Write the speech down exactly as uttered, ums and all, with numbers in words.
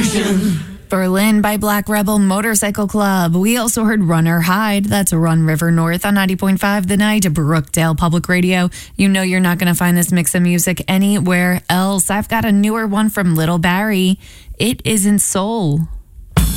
Berlin by Black Rebel Motorcycle Club. We also heard Runner Hide. That's Run River North on ninety point five The Night, Brookdale Public Radio. You know you're not going to find this mix of music anywhere else. I've got a newer one from Little Barry. It Isn't Soul.